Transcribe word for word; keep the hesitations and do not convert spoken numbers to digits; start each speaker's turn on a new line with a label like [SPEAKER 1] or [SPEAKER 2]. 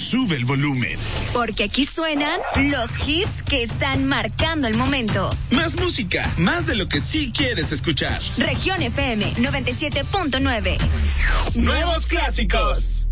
[SPEAKER 1] sube el volumen.
[SPEAKER 2] Porque aquí suenan los hits que están marcando el momento.
[SPEAKER 1] Más música, más de lo que sí quieres escuchar.
[SPEAKER 2] Región F M noventa y siete punto nueve.
[SPEAKER 1] Nuevos clásicos.